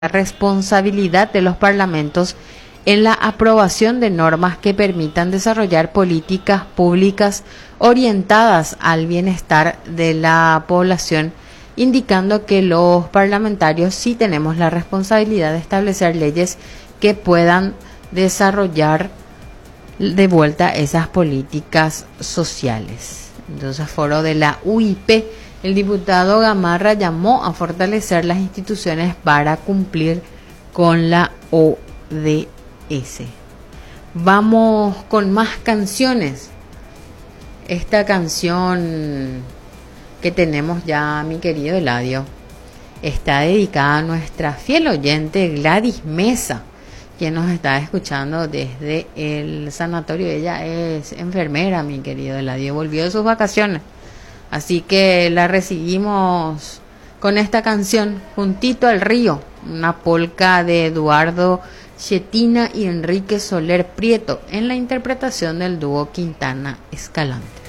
responsabilidad de los parlamentos en la aprobación de normas que permitan desarrollar políticas públicas orientadas al bienestar de la población, indicando que los parlamentarios sí tenemos la responsabilidad de establecer leyes que puedan desarrollar de vuelta esas políticas sociales. Entonces, foro de la UIP, el diputado Gamarra llamó a fortalecer las instituciones para cumplir con la ODS. Vamos con más canciones. Esta canción que tenemos ya, mi querido Eladio, está dedicada a nuestra fiel oyente Gladys Mesa, quien nos está escuchando desde el sanatorio. Ella es enfermera, mi querido Eladio, volvió de sus vacaciones. Así que la recibimos con esta canción, Juntito al Río, una polca de Eduardo Schetina y Enrique Soler Prieto, en la interpretación del dúo Quintana Escalante.